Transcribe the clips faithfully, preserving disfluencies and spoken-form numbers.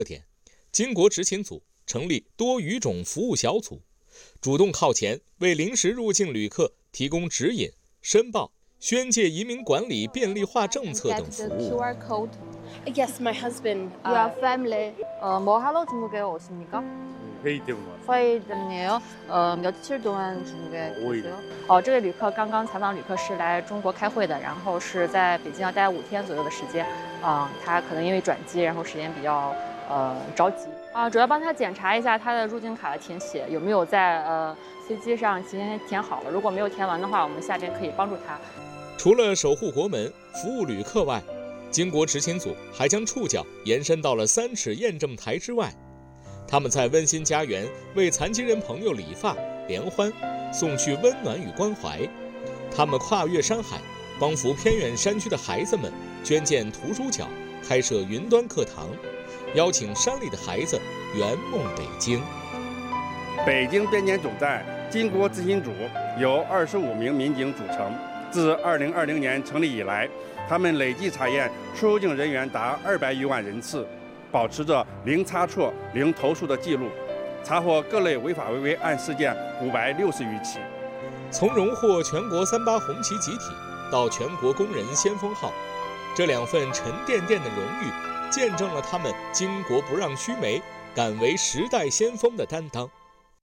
金国执勤组成立多语种服务小组，主动靠前为临时入境旅客提供指引、申报、宣介移民管理便利化政策等服务。 Yes, my husband. Your family. 어, 뭐 하러 중국에 오십니까? 회의 때문에 왔어요. 회의 때문에요. 어, 며칠 동안 중국에 계세요? 어, 这位旅客刚刚采访旅客是来中国开会的，然后是在北京要待五天左右的时间。啊、他可能因为转机，然后时间比较呃着急。啊、主要帮他检查一下他的入境卡的填写有没有在呃飞机上提前填好了。如果没有填完的话，我们下边可以帮助他。 除了守护国门、服务旅客外，金国执勤组还将触角延伸到了三尺验证台之外。他们在温馨家园为残疾人朋友理发、联欢，送去温暖与关怀。他们跨越山海，帮扶偏远山区的孩子们捐建图书角，开设云端课堂，邀请山里的孩子圆梦北京。 北京边检总站金国执勤组由二十五名民警组成，自二零二零年成立以来，他们累计查验出入境人员达二百余万人次，保持着零差错、零投诉的记录，查获各类违法违规案事件五百六十余起。 从荣获全国三八红旗集体到全国工人先锋号，这两份沉甸甸的荣誉，见证了他们巾帼不让须眉、敢为时代先锋的担当。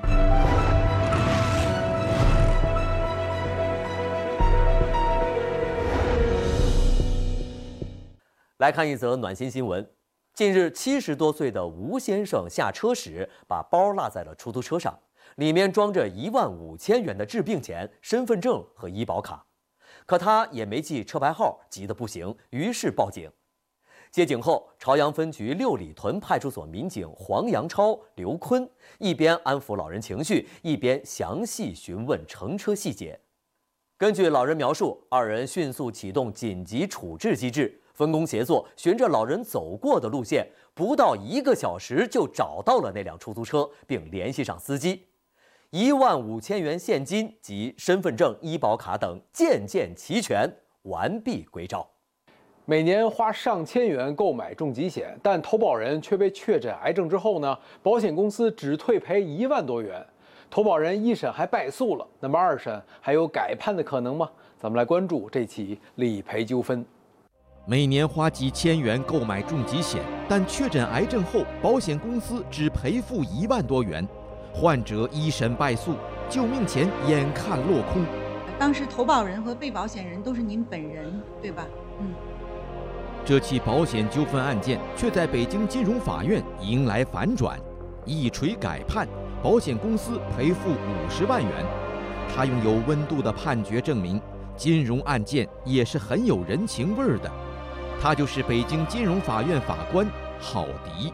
来看一则暖心新闻。近日，七十多岁的吴先生下车时，把包落在了出租车上，里面装着一万五千元的治病钱、身份证和医保卡。可他也没记车牌号，急得不行，于是报警。接警后，朝阳分局六里屯派出所民警黄阳超、刘坤一边安抚老人情绪，一边详细询问乘车细节。根据老人描述，二人迅速启动紧急处置机制，分工协作，循着老人走过的路线，不到一个小时就找到了那辆出租车，并联系上司机。一万五千元现金及身份证、医保卡等件件齐全，完璧归赵。 每年花上千元购买重疾险，但投保人却被确诊癌症之后呢，保险公司只退赔一万多元。投保人一审还败诉了，那么二审还有改判的可能吗？咱们来关注这起理赔纠纷。 每年花几千元购买重疾险，但确诊癌症后，保险公司只赔付一万多元，患者一审败诉，救命钱眼看落空。 当时投保人和被保险人都是您本人，对吧？嗯。 这起保险纠纷案件却在北京金融法院迎来反转，一锤改判，保险公司赔付五十万元。他用有温度的判决证明，金融案件也是很有人情味儿的。他就是北京金融法院法官郝迪。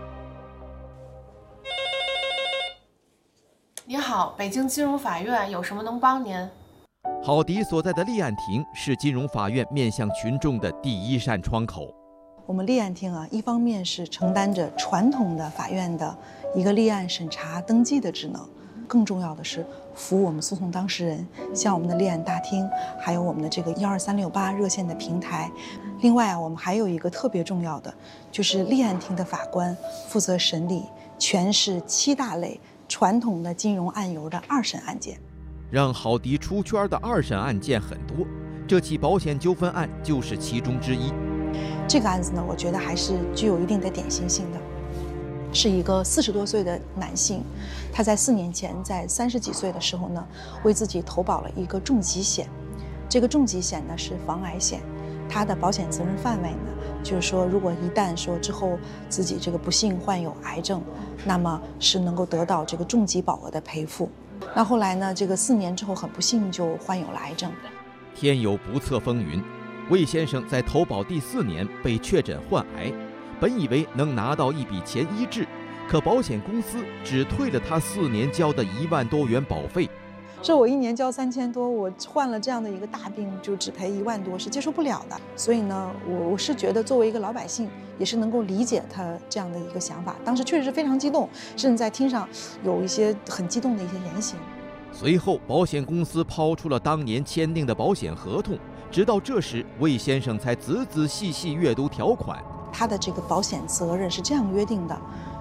你好，北京金融法院有什么能帮您？ 郝迪所在的立案庭是金融法院面向群众的第一扇窗口。 我们立案厅啊，一方面是承担着传统的法院的一个立案审查登记的职能，更重要的是服务我们诉讼当事人，像我们的立案大厅，还有我们的这个一二三六八热线的平台。另外啊，我们还有一个特别重要的，就是立案厅的法官负责审理全市七大类传统的金融案由的二审案件。 让郝迪出圈的二审案件很多，这起保险纠纷案就是其中之一。 这个案子呢，我觉得还是具有一定的典型性的，是一个四十多岁的男性，他在四年前在三十几岁的时候呢，为自己投保了一个重疾险。这个重疾险呢是防癌险，他的保险责任范围呢，就是说如果一旦说之后自己这个不幸患有癌症，那么是能够得到这个重疾保额的赔付。那后来呢，这个四年之后很不幸就患有了癌症。 天有不测风云，魏先生在投保第四年被确诊患癌，本以为能拿到一笔钱医治，可保险公司只退了他四年交的一万多元保费。 这我一年交三千多，我患了这样的一个大病就只赔一万多，是接受不了的。所以呢，我我是觉得作为一个老百姓，也是能够理解他这样的一个想法。当时确实是非常激动，甚至在厅上有一些很激动的一些言行。 随后，保险公司抛出了当年签订的保险合同，直到这时，魏先生才仔仔细细阅读条款。 他的这个保险责任是这样约定的，